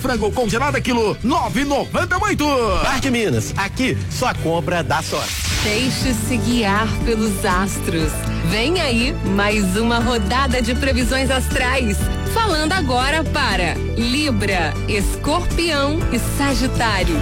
Frango congelado quilo 9,98. Parque Minas, aqui sua compra dá sorte. Deixe-se guiar pelos astros. Vem aí mais uma rodada de previsões astrais. Falando agora para Libra, Escorpião e Sagitário.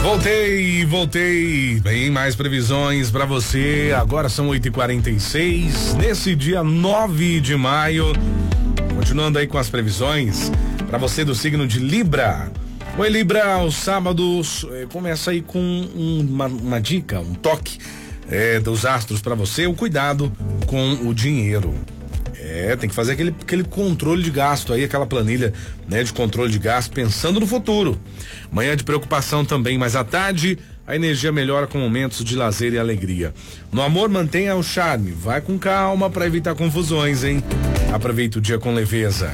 Voltei. Bem, mais previsões pra você. Agora são 8h46. Nesse dia 9 de maio. Continuando aí com as previsões. Pra você do signo de Libra. Oi, Libra, os sábados começa aí com uma dica, um toque dos astros pra você. O cuidado com o dinheiro. Tem que fazer aquele controle de gasto aí, aquela planilha, de controle de gasto, pensando no futuro. Manhã de preocupação também, mas à tarde a energia melhora com momentos de lazer e alegria. No amor, mantenha o charme, vai com calma para evitar confusões, hein? Aproveita o dia com leveza.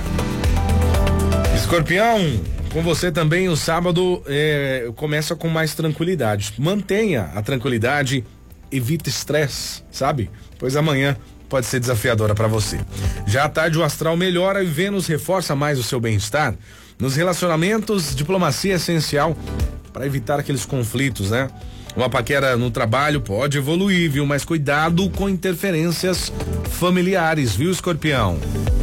Escorpião, com você também o sábado começa com mais tranquilidade. Mantenha a tranquilidade, evita estresse, sabe? Pois amanhã pode ser desafiadora para você. Já à tarde o astral melhora e Vênus reforça mais o seu bem-estar. Nos relacionamentos, diplomacia é essencial para evitar aqueles conflitos, né? Uma paquera no trabalho pode evoluir, viu? Mas cuidado com interferências familiares, viu, Escorpião?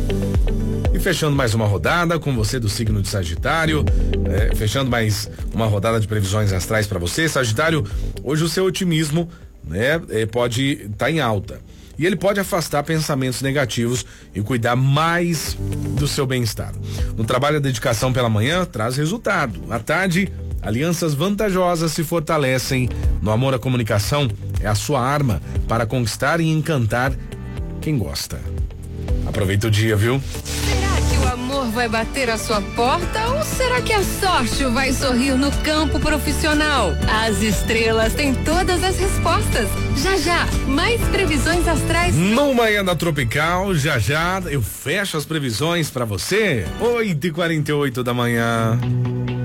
E fechando mais uma rodada com você do signo de Sagitário, fechando mais uma rodada de previsões astrais para você, Sagitário. Hoje o seu otimismo, pode estar em alta. E ele pode afastar pensamentos negativos e cuidar mais do seu bem-estar. No trabalho, a dedicação pela manhã traz resultado. À tarde, alianças vantajosas se fortalecem. No amor, a comunicação é a sua arma para conquistar e encantar quem gosta. Aproveita o dia, viu? Será que o amor vai bater a sua porta ou será que a sorte vai sorrir no campo profissional? As estrelas têm todas as respostas. Já, mais previsões astrais. No Manhã da Tropical, já, eu fecho as previsões pra você. 8h48 da manhã.